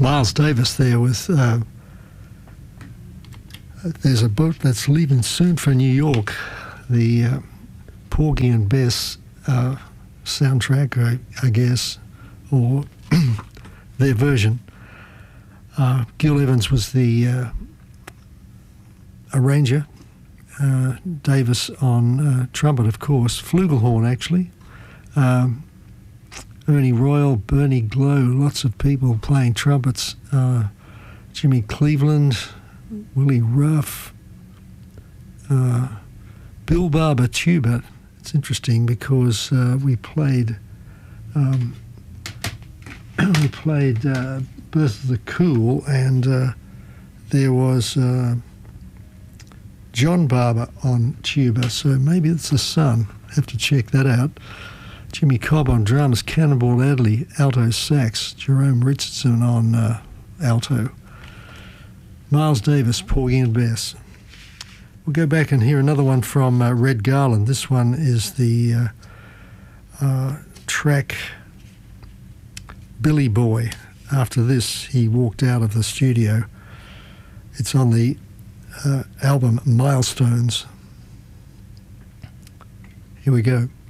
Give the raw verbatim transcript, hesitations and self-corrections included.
Miles Davis there with, uh, there's a boat that's leaving soon for New York, the uh, Porgy and Bess uh, soundtrack, I, I guess, or their version. Uh, Gil Evans was the uh, arranger, uh, Davis on uh, trumpet, of course, flugelhorn actually, um, Ernie Royal, Bernie Glow, lots of people playing trumpets, uh, Jimmy Cleveland, Willie Ruff, uh, Bill Barber tuba. It's interesting because uh, we played um, we played uh, Birth of the Cool, and uh, there was uh, John Barber on tuba, so maybe it's the son. Have to check that out. Jimmy Cobb on drums, Cannonball Adderley, alto sax, Jerome Richardson on uh, alto, Miles Davis, Porgy and Bess. We'll go back and hear another one from uh, Red Garland. This one is the uh, uh, track Billy Boy. After this, he walked out of the studio. It's on the uh, album Milestones. Here we go.